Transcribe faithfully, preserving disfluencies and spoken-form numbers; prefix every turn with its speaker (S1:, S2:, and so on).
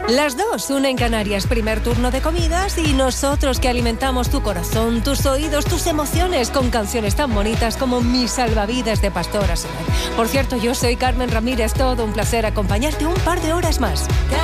S1: Las dos, una en Canarias, primer turno de comidas, y nosotros que alimentamos tu corazón, tus oídos, tus emociones con canciones tan bonitas como Mi Salvavidas de Pastora Soler. Por cierto, yo soy Carmen Ramírez, todo un placer acompañarte un par de horas más.